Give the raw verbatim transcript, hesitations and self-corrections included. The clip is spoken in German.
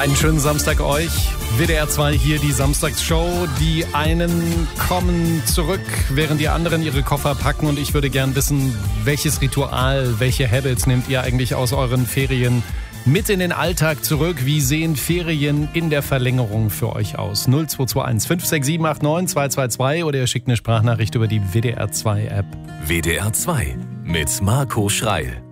Einen schönen Samstag euch. W D R zwei hier, die Samstagsshow. Die einen kommen zurück, während die anderen ihre Koffer packen. Und ich würde gern wissen, welches Ritual, welche Habits nehmt ihr eigentlich aus euren Ferien mit in den Alltag zurück? Wie sehen Ferien in der Verlängerung für euch aus? null zwei zwei eins fünf sechs sieben acht neun zwei zwei zwei oder ihr schickt eine Sprachnachricht über die W D R zwei App. W D R zwei mit Marco Schreil.